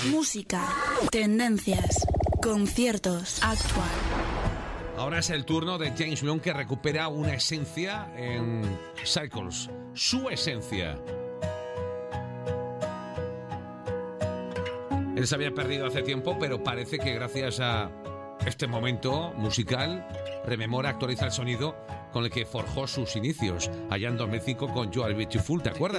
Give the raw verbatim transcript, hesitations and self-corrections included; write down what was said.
Música, tendencias, conciertos, actual. Ahora es el turno de James Blunt, que recupera una esencia en Circles, su esencia. Él se había perdido hace tiempo, pero parece que gracias a este momento musical rememora, actualiza el sonido con el que forjó sus inicios allá en dos mil cinco con You Are Beautiful, ¿te acuerdas?